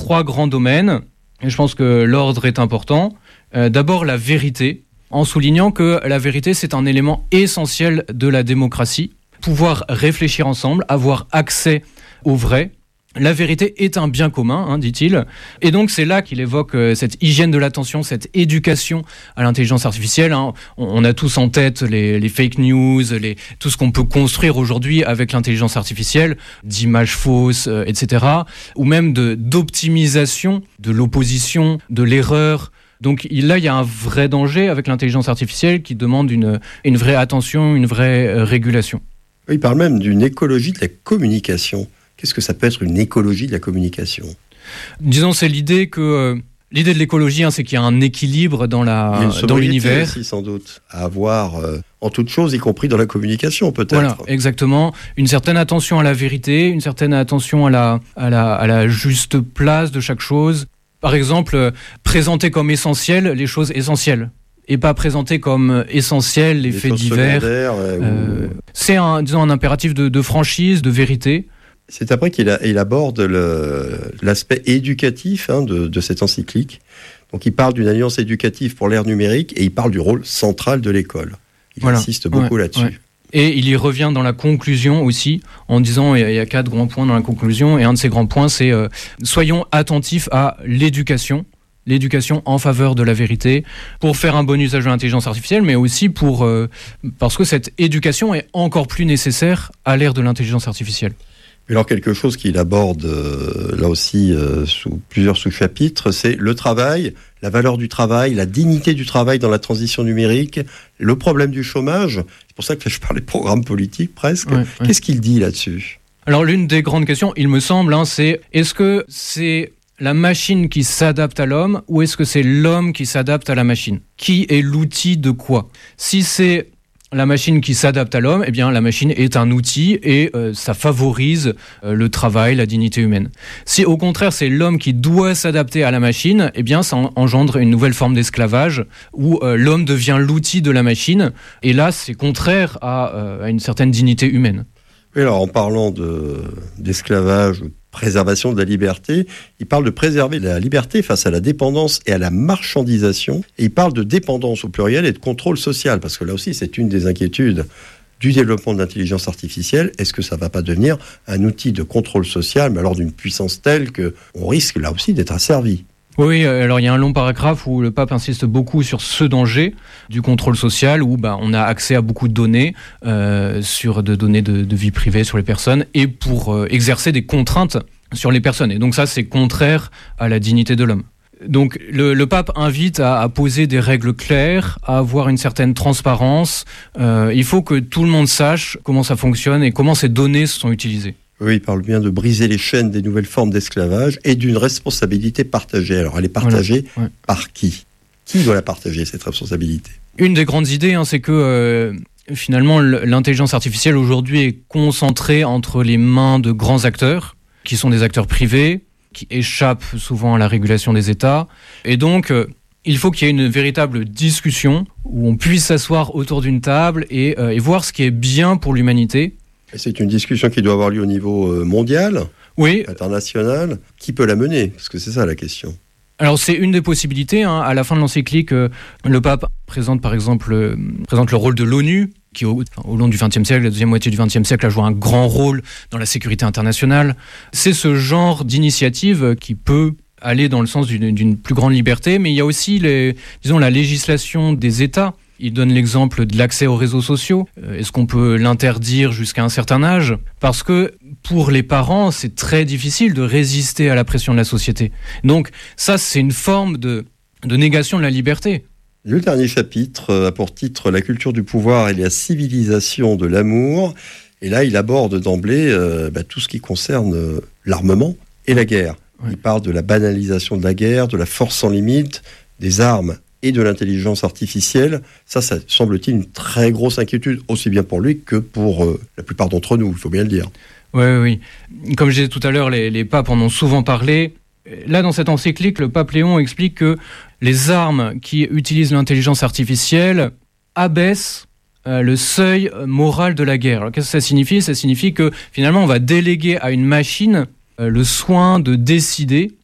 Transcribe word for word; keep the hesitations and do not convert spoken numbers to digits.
trois grands domaines, et je pense que l'ordre est important. Euh, d'abord, la vérité, en soulignant que la vérité, c'est un élément essentiel de la démocratie. Pouvoir réfléchir ensemble, avoir accès au vrai. La vérité est un bien commun, hein, dit-il. Et donc, c'est là qu'il évoque euh, cette hygiène de l'attention, cette éducation à l'intelligence artificielle. Hein. On, on a tous en tête les, les fake news, les, tout ce qu'on peut construire aujourd'hui avec l'intelligence artificielle, d'images fausses, euh, et cetera. Ou même de, d'optimisation de l'opposition, de l'erreur. Donc là, il y a un vrai danger avec l'intelligence artificielle qui demande une, une vraie attention, une vraie euh, régulation. Il parle même d'une écologie de la communication. Qu'est-ce que ça peut être une écologie de la communication ? Disons, c'est l'idée que euh, l'idée de l'écologie, hein, c'est qu'il y a un équilibre dans la dans l'univers. Aussi, sans doute, à avoir euh, en toute chose, y compris dans la communication, peut-être. Voilà, exactement. Une certaine attention à la vérité, une certaine attention à la à la à la juste place de chaque chose. Par exemple, euh, présenter comme essentiel les choses essentielles. Et pas présenter comme essentiels les, les faits divers. Euh, euh, ou... C'est un, disons, un impératif de, de franchise, de vérité. C'est après qu'il a, il aborde le, l'aspect éducatif hein, de, de cette encyclique. Donc il parle d'une alliance éducative pour l'ère numérique et il parle du rôle central de l'école. Il voilà. insiste beaucoup ouais, là-dessus. Ouais. Et il y revient dans la conclusion aussi, en disant, il y a quatre grands points dans la conclusion, et un de ces grands points, c'est euh, soyons attentifs à l'éducation. L'éducation en faveur de la vérité, pour faire un bon usage de l'intelligence artificielle, mais aussi pour, euh, parce que cette éducation est encore plus nécessaire à l'ère de l'intelligence artificielle. Alors quelque chose qu'il aborde euh, là aussi euh, sous plusieurs sous-chapitres, c'est le travail, la valeur du travail, la dignité du travail dans la transition numérique, le problème du chômage. C'est pour ça que je parlais de programme politique presque. Ouais, ouais. Qu'est-ce qu'il dit là-dessus ? Alors l'une des grandes questions, il me semble, hein, c'est est-ce que c'est la machine qui s'adapte à l'homme ou est-ce que c'est l'homme qui s'adapte à la machine ? Qui est l'outil de quoi ? Si c'est la machine qui s'adapte à l'homme, eh bien la machine est un outil et euh, ça favorise euh, le travail, la dignité humaine. Si au contraire c'est l'homme qui doit s'adapter à la machine, eh bien ça engendre une nouvelle forme d'esclavage où euh, l'homme devient l'outil de la machine et là c'est contraire à, euh, à une certaine dignité humaine. Oui, alors en parlant de, d'esclavage, préservation de la liberté, il parle de préserver la liberté face à la dépendance et à la marchandisation, et il parle de dépendance au pluriel et de contrôle social, parce que là aussi c'est une des inquiétudes du développement de l'intelligence artificielle. Est-ce que ça ne va pas devenir un outil de contrôle social, mais alors d'une puissance telle qu'on risque là aussi d'être asservi ? Oui, alors il y a un long paragraphe où le pape insiste beaucoup sur ce danger du contrôle social, où bah, on a accès à beaucoup de données, euh, sur de données de, de vie privée sur les personnes, et pour euh, exercer des contraintes sur les personnes. Et donc ça, c'est contraire à la dignité de l'homme. Donc le, le pape invite à, à poser des règles claires, à avoir une certaine transparence. Euh, il faut que tout le monde sache comment ça fonctionne et comment ces données sont utilisées. Oui, il parle bien de briser les chaînes des nouvelles formes d'esclavage et d'une responsabilité partagée. Alors, elle est partagée voilà, ouais. par qui ? Qui doit la partager, cette responsabilité ? Une des grandes idées, hein, c'est que euh, finalement, l'intelligence artificielle aujourd'hui est concentrée entre les mains de grands acteurs, qui sont des acteurs privés, qui échappent souvent à la régulation des États. Et donc, euh, il faut qu'il y ait une véritable discussion où on puisse s'asseoir autour d'une table et, euh, et voir ce qui est bien pour l'humanité. Et c'est une discussion qui doit avoir lieu au niveau mondial, oui. international. Qui peut la mener ? Parce que c'est ça la question. Alors c'est une des possibilités. Hein. À la fin de l'encyclique, euh, le pape présente par exemple euh, présente le rôle de l'ONU, qui au, enfin, au long du vingtième siècle, la deuxième moitié du vingtième siècle, a joué un grand rôle dans la sécurité internationale. C'est ce genre d'initiative qui peut aller dans le sens d'une, d'une plus grande liberté, mais il y a aussi les, disons, la législation des États. Il donne l'exemple de l'accès aux réseaux sociaux. Est-ce qu'on peut l'interdire jusqu'à un certain âge ? Parce que pour les parents, c'est très difficile de résister à la pression de la société. Donc ça, c'est une forme de, de négation de la liberté. Le dernier chapitre a pour titre « La culture du pouvoir et la civilisation de l'amour ». Et là, il aborde d'emblée euh, bah, tout ce qui concerne euh, l'armement et la guerre. Ouais. Il parle de la banalisation de la guerre, de la force sans limite, des armes et de l'intelligence artificielle. Ça, ça semble-t-il une très grosse inquiétude, aussi bien pour lui que pour euh, la plupart d'entre nous, il faut bien le dire. Oui, oui, oui. Comme je disais tout à l'heure, les, les papes en ont souvent parlé. Là, dans cette encyclique, le pape Léon explique que les armes qui utilisent l'intelligence artificielle abaissent euh, le seuil moral de la guerre. Alors, qu'est-ce que ça signifie ? Ça signifie que, finalement, on va déléguer à une machine euh, le soin de décider